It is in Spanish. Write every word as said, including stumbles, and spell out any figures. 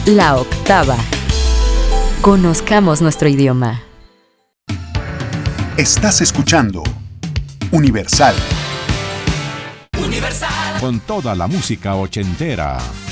La octava. Conozcamos nuestro idioma. Estás escuchando Universal. Universal. Con toda la música ochentera.